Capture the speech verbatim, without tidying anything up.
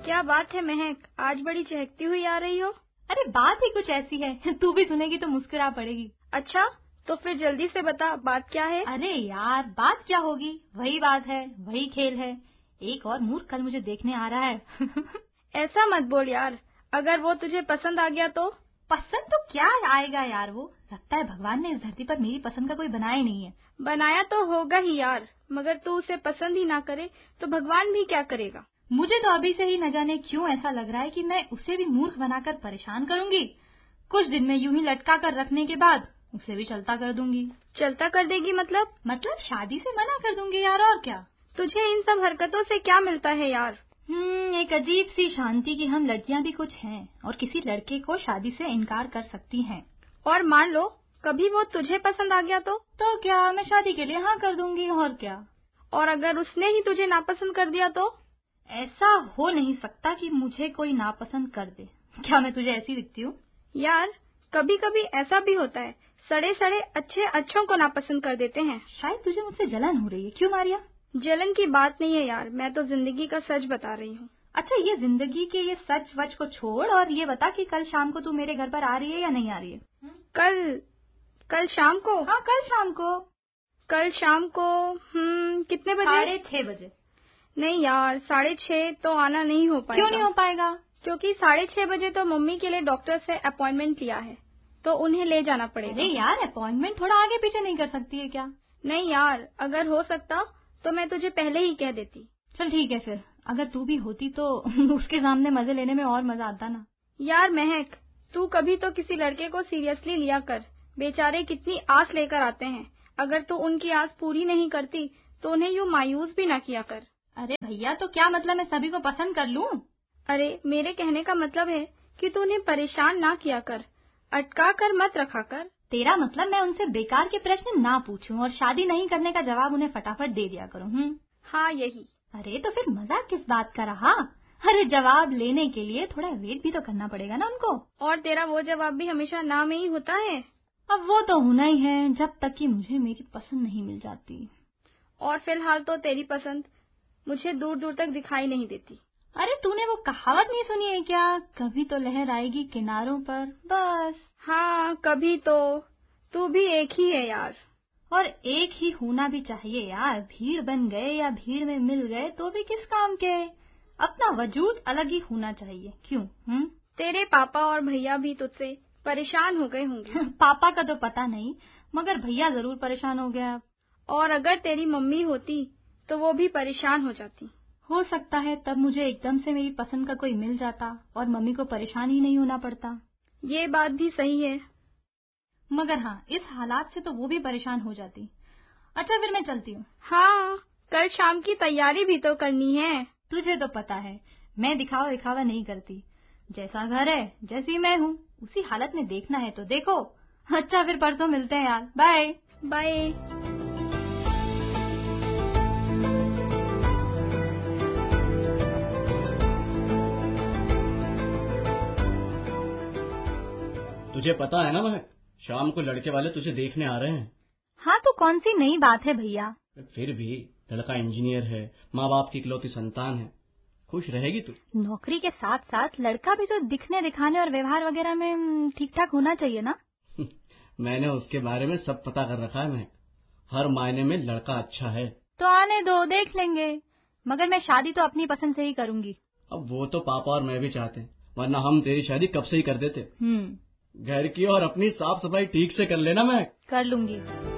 क्या बात है महक, आज बड़ी चहकती हुई आ रही हो? अरे बात ही कुछ ऐसी है, तू भी सुनेगी तो मुस्कुरा पड़ेगी। अच्छा, तो फिर जल्दी से बता, बात क्या है? अरे यार, बात क्या होगी, वही बात है, वही खेल है। एक और मूर्ख कल मुझे देखने आ रहा है। ऐसा मत बोल यार, अगर वो तुझे पसंद आ गया तो? पसंद तो क्या आएगा यार, वो लगता है भगवान ने इस धरती पर मेरी पसंद का कोई बनाया ही नहीं है। बनाया तो होगा ही यार, मगर तू उसे पसंद ही ना करे तो भगवान भी क्या करेगा? मुझे तो अभी से ही न जाने क्यों ऐसा लग रहा है कि मैं उसे भी मूर्ख बनाकर परेशान करूंगी। कुछ दिन में यूं ही लटका कर रखने के बाद उसे भी चलता कर दूंगी। चलता कर देगी मतलब? मतलब शादी से मना कर दूंगी यार, और क्या। तुझे इन सब हरकतों से क्या मिलता है यार? हम्म एक अजीब सी शांति कि हम लड़कियां भी कुछ हैं और किसी लड़के को शादी से इनकार कर सकती हैं। और मान लो कभी वो तुझे पसंद आ गया तो? तो क्या, मैं शादी के लिए हाँ कर दूंगी, और क्या। और अगर उसने ही तुझे नापसंद कर दिया तो? ऐसा हो नहीं सकता कि मुझे कोई नापसंद कर दे। क्या मैं तुझे ऐसी दिखती हूँ? यार कभी कभी ऐसा भी होता है, सड़े सड़े अच्छे अच्छों को नापसंद कर देते हैं। शायद तुझे मुझसे जलन हो रही है। क्यों मारिया? जलन की बात नहीं है यार, मैं तो जिंदगी का सच बता रही हूँ। अच्छा, ये जिंदगी के ये सच वच को छोड़ और ये बता कि कल शाम को तू मेरे घर पर आ रही है या नहीं आ रही है? कल? कल शाम को? हाँ, कल शाम को। कल शाम को हम्म कितने बजे? साढ़े छह बजे। नहीं यार, साढ़े छह तो आना नहीं हो पाएगा। क्यों नहीं हो पाएगा? क्योंकि साढ़े छह बजे तो मम्मी के लिए डॉक्टर से अपॉइंटमेंट लिया है, तो उन्हें ले जाना पड़ेगा। अरे यार, अपॉइंटमेंट थोड़ा आगे पीछे नहीं कर सकती है क्या? नहीं यार, अगर हो सकता तो मैं तुझे पहले ही कह देती। चल ठीक है फिर, अगर तू भी होती तो उसके सामने मजे लेने में और मजा आता ना। यार महक, तू कभी तो किसी लड़के को सीरियसली लिया कर, बेचारे कितनी आस लेकर आते हैं। अगर तू उनकी आस पूरी नहीं करती तो उन्हें यूँ मायूस भी ना किया कर। अरे भैया, तो क्या मतलब मैं सभी को पसंद कर लूं? अरे मेरे कहने का मतलब है कि तू उन्हें परेशान ना किया कर, अटका कर मत रखा कर। तेरा मतलब मैं उनसे बेकार के प्रश्न ना पूछूं और शादी नहीं करने का जवाब उन्हें फटाफट दे दिया करूं? हम्म हाँ यही। अरे तो फिर मजाक किस बात का रहा? अरे जवाब लेने के लिए थोड़ा वेट भी तो करना पड़ेगा ना उनको। और तेरा वो जवाब भी हमेशा ना में ही होता है। अब वो तो होना ही है जब तक कि मुझे मेरी पसंद नहीं मिल जाती। और फिलहाल तो तेरी पसंद मुझे दूर दूर तक दिखाई नहीं देती। अरे तूने वो कहावत नहीं सुनी है क्या, कभी तो लहर आएगी किनारों पर, बस। हाँ कभी तो। तू भी एक ही है यार। और एक ही होना भी चाहिए यार, भीड़ बन गए या भीड़ में मिल गए तो भी किस काम के। अपना वजूद अलग ही होना चाहिए। क्यों? हम्म तेरे पापा और भैया भी तुझसे परेशान हो गए होंगे। पापा का तो पता नहीं, मगर भैया जरूर परेशान हो गया। और अगर तेरी मम्मी होती तो वो भी परेशान हो जाती। हो सकता है तब मुझे एकदम से मेरी पसंद का कोई मिल जाता और मम्मी को परेशान ही नहीं होना पड़ता। ये बात भी सही है, मगर हाँ, इस हालात से तो वो भी परेशान हो जाती। अच्छा फिर मैं चलती हूँ। हाँ, कल शाम की तैयारी भी तो करनी है। तुझे तो पता है मैं दिखावा दिखावा नहीं करती। जैसा घर है, जैसी मैं हूँ, उसी हालत में देखना है तो देखो। अच्छा फिर परसों मिलते हैं यार, बाय बाय। तुझे पता है ना महक, शाम को लड़के वाले तुझे देखने आ रहे हैं। हाँ तो कौन सी नई बात है भैया? फिर भी लड़का इंजीनियर है, माँ बाप की इकलौती संतान है, खुश रहेगी तू। नौकरी के साथ साथ लड़का भी तो दिखने दिखाने और व्यवहार वगैरह में ठीक ठाक होना चाहिए ना। मैंने उसके बारे में सब पता कर रखा है महक, हर मायने में लड़का अच्छा है। तो आने दो, देख लेंगे, मगर मैं शादी तो अपनी पसंद से ही करूंगी। अब वो तो पापा और मैं भी चाहते हैं, वरना हम तेरी शादी कब से ही कर देते। हम्म घर की और अपनी साफ सफाई ठीक से कर लेना। मैं कर लूंगी।